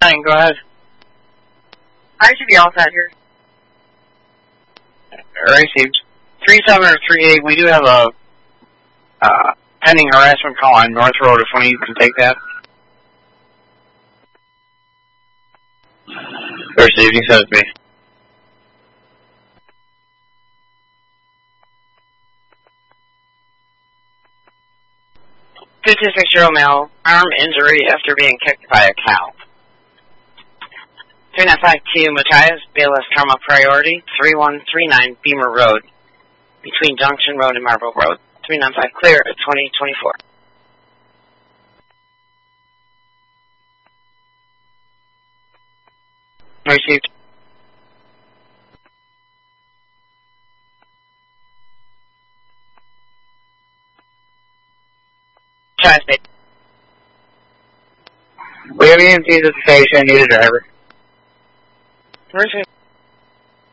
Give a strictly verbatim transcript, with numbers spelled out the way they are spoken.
nine, go ahead. I should be all set here. Received. three seven or three eight, we do have a uh, pending harassment call on North Road, if one of you can take that. Received, you sent it to me. two two six zero male, arm injury after being kicked by a cow. three nine five two Matthias, Bayless Trauma Priority, three one three nine Beamer Road, between Junction Road and Marble Road. three nine five clear at twenty twenty-four. Received. Transit. We have E M Ts at the station, need a driver. Received.